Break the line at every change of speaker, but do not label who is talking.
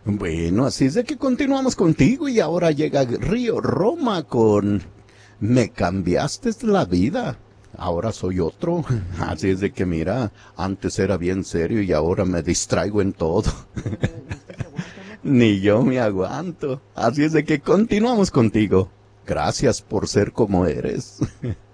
Bueno, así es de que continuamos contigo y ahora llega Río Roma con Me cambiaste la vida. Ahora soy otro. Así es de que mira, antes era bien serio y ahora me distraigo en todo. Ni yo me aguanto. Así es de que continuamos contigo. Gracias por ser como eres.